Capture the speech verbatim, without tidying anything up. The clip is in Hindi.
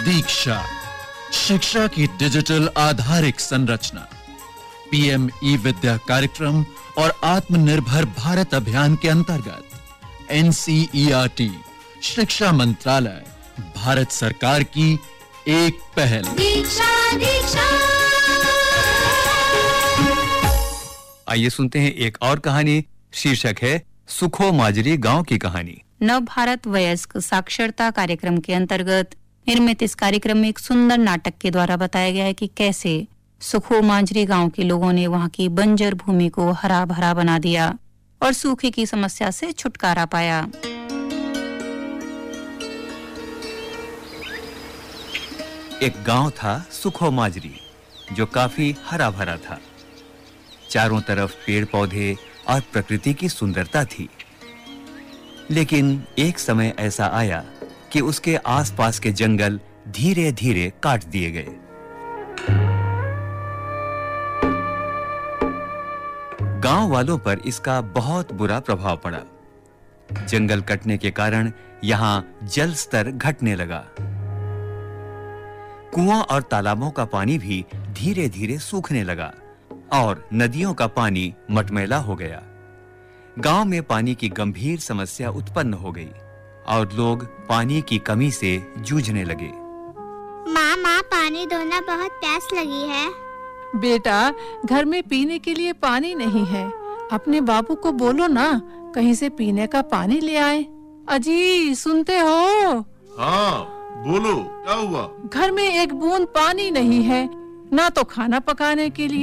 दीक्षा, शिक्षा की डिजिटल आधारिक संरचना, पीएम ई विद्या कार्यक्रम और आत्मनिर्भर भारत अभियान के अंतर्गत एनसीईआरटी, शिक्षा मंत्रालय, भारत सरकार की एक पहल। दीक्षा दीक्षा। आइए सुनते हैं एक और कहानी। शीर्षक है सुखो माजरी गांव की कहानी। नव भारत वयस्क साक्षरता कार्यक्रम के अंतर्गत निर्मित इस कार्यक्रम में एक सुंदर नाटक के द्वारा बताया गया है कि कैसे सुखो माजरी गांव के लोगों ने वहां की बंजर भूमि को हरा भरा बना दिया और सूखे की समस्या से छुटकारा पाया। एक गांव था सुखो माजरी, जो काफी हरा भरा था। चारों तरफ पेड़ पौधे और प्रकृति की सुंदरता थी। लेकिन एक समय ऐसा आया कि उसके आसपास के जंगल धीरे-धीरे काट दिए गए। गांव वालों पर इसका बहुत बुरा प्रभाव पड़ा। जंगल कटने के कारण यहां जल स्तर घटने लगा। कुआं और तालाबों का पानी भी धीरे-धीरे सूखने लगा और नदियों का पानी मटमैला हो गया। गांव में पानी की गंभीर समस्या उत्पन्न हो गई और लोग पानी की कमी से जूझने लगे। माँ माँ पानी दो ना, बहुत प्यास लगी है। बेटा, घर में पीने के लिए पानी नहीं है। अपने बाबू को बोलो ना, कहीं से पीने का पानी ले आए। अजी, सुनते हो? हाँ, बोलो, क्या हुआ? घर में एक बूंद पानी नहीं है, ना तो खाना पकाने के लिए